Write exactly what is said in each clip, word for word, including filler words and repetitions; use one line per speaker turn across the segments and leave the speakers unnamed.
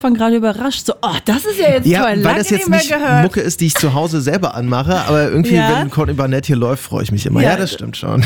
Von gerade überrascht, so, oh, das ist ja jetzt
ja,
toll,
weil
lange
das jetzt
nicht
nicht
mehr gehört.
Mucke ist, die ich zu Hause selber anmache, aber irgendwie,
ja?
wenn Courtney Barnett hier läuft, freue ich mich immer. Ja, ja das stimmt schon.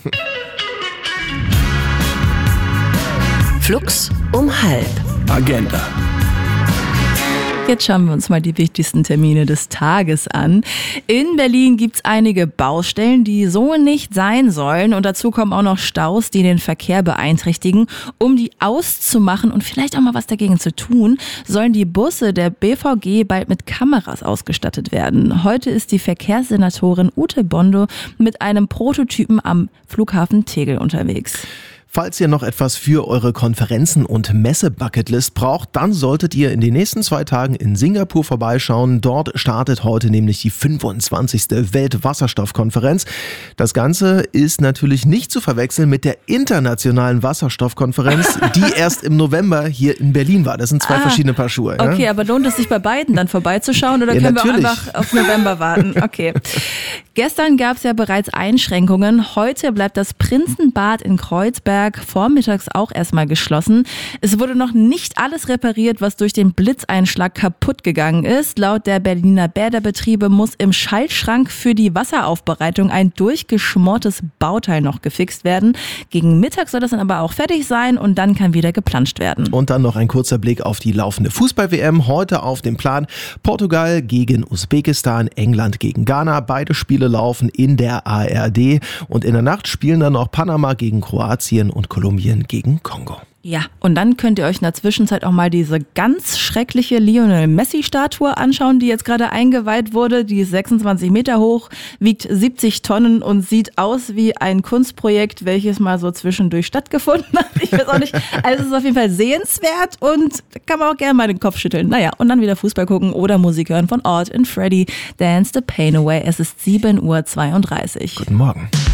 Flux um halb.
Agenda.
Jetzt schauen wir uns mal die wichtigsten Termine des Tages an. In Berlin gibt es einige Baustellen, die so nicht sein sollen. Und dazu kommen auch noch Staus, die den Verkehr beeinträchtigen. Um die auszumachen und vielleicht auch mal was dagegen zu tun, sollen die Busse der B V G bald mit Kameras ausgestattet werden. Heute ist die Verkehrssenatorin Ute Bondo mit einem Prototypen am Flughafen Tegel unterwegs.
Falls ihr noch etwas für eure Konferenzen- und Messe-Bucketlist braucht, dann solltet ihr in den nächsten zwei Tagen in Singapur vorbeischauen. Dort startet heute nämlich die fünfundzwanzigste Weltwasserstoffkonferenz. Das Ganze ist natürlich nicht zu verwechseln mit der internationalen Wasserstoffkonferenz, die erst im November hier in Berlin war. Das sind zwei ah, verschiedene Paar Schuhe.
Okay,
ja?
Aber lohnt es sich bei beiden dann vorbeizuschauen oder
ja,
können
natürlich.
wir einfach auf November warten? Okay. Gestern gab es ja bereits Einschränkungen. Heute bleibt das Prinzenbad in Kreuzberg vormittags auch erstmal geschlossen. Es wurde noch nicht alles repariert, was durch den Blitzeinschlag kaputt gegangen ist. Laut der Berliner Bäderbetriebe muss im Schaltschrank für die Wasseraufbereitung ein durchgeschmortes Bauteil noch gefixt werden. Gegen Mittag soll das dann aber auch fertig sein und dann kann wieder geplanscht werden.
Und dann noch ein kurzer Blick auf die laufende Fußball-W M. Heute auf dem Plan Portugal gegen Usbekistan, England gegen Ghana. Beide Spiele laufen in der A R D und in der Nacht spielen dann noch Panama gegen Kroatien und Kolumbien gegen Kongo.
Ja, und dann könnt ihr euch in der Zwischenzeit auch mal diese ganz schreckliche Lionel Messi-Statue anschauen, die jetzt gerade eingeweiht wurde. Die ist sechsundzwanzig Meter hoch, wiegt siebzig Tonnen und sieht aus wie ein Kunstprojekt, welches mal so zwischendurch stattgefunden hat. Ich weiß auch nicht. Also es ist auf jeden Fall sehenswert und kann man auch gerne mal den Kopf schütteln. Naja, und dann wieder Fußball gucken oder Musik hören von Ort and Freddy. Dance the Pain Away. Es ist sieben Uhr zweiunddreißig.
Guten Morgen.